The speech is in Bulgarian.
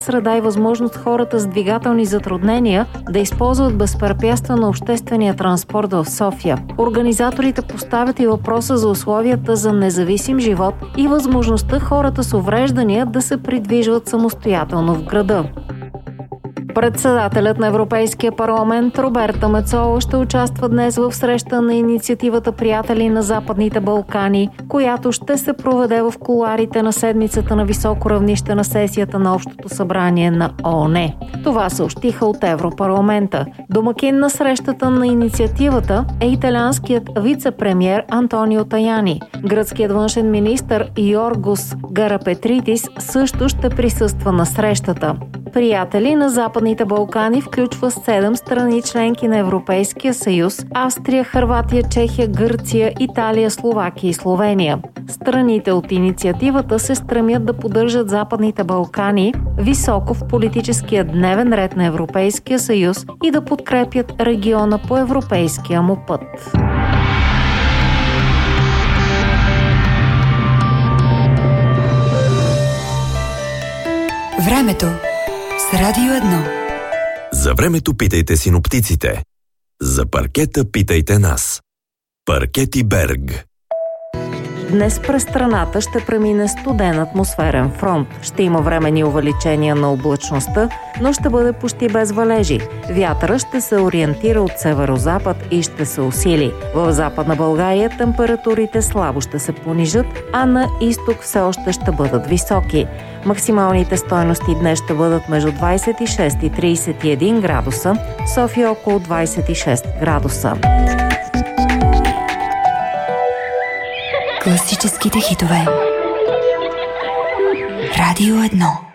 среда и възможност хората с двигателни затруднения да използват безпрепятствено обществения транспорт в София. Организаторите поставят и въпроса за условията за независим живот и възможността хората с увреждания да се придвижват самостоятелно в града. Председателят на Европейския парламент Роберта Мецола ще участва днес в среща на инициативата Приятели на Западните Балкани, която ще се проведе в кулоарите на седмицата на високо равнище на сесията на Общото събрание на ООН. Това съобщиха от Европарламента. Домакин на срещата на инициативата е италианският вице-премиер Антонио Таяни. Гръцкият външен министър Йоргос Гарапетритис също ще присъства на срещата. Приятели на Западните Балкани включва 7 страни членки на Европейския съюз – Австрия, Хърватия, Чехия, Гърция, Италия, Словакия и Словения. Страните от инициативата се стремят да поддържат Западните Балкани високо в политическия дневен ред на Европейския съюз и да подкрепят региона по европейския му път. Времето с Радио 1. За времето питайте синоптиците. За паркета питайте нас. Паркети Берг. Днес през страната ще премине студен атмосферен фронт. Ще има временни увеличения на облачността, но ще бъде почти без валежи. Вятъра ще се ориентира от северозапад и ще се усили. В Западна България температурите слабо ще се понижат, а на изток все още ще бъдат високи. Максималните стойности днес ще бъдат между 26 и 31 градуса, София около 26 градуса. Класическите хитове. Радио 1.